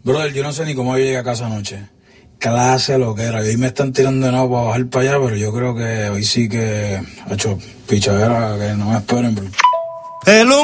Brother, yo no sé ni cómo yo llegué a casa anoche. Clase lo que era. Hoy me están tirando de nuevo para bajar para allá, pero yo creo que hoy sí que ha hecho pichadera, que no me esperen. Bro.